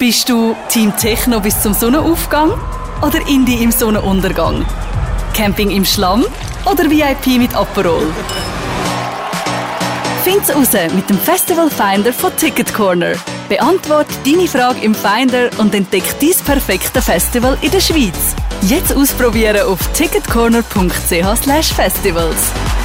Bist du Team Techno bis zum Sonnenaufgang oder Indie im Sonnenuntergang? Camping im Schlamm oder VIP mit Aperol? Find's raus mit dem Festival Finder von Ticket Corner. Beantworte deine Frage im Finder und entdeck dein perfekte Festival in der Schweiz. Jetzt ausprobieren auf ticketcorner.ch/festivals.